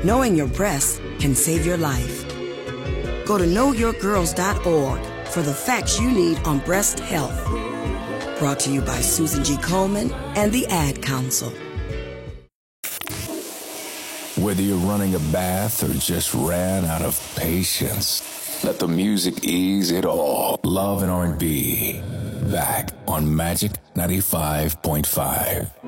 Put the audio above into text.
Knowing your breasts can save your life. Go to knowyourgirls.org for the facts you need on breast health. Brought to you by Susan G. Komen and the Ad Council. Whether you're running a bath or just ran out of patience, let the music ease it all. Love and R&B. Back on Magic 95.5.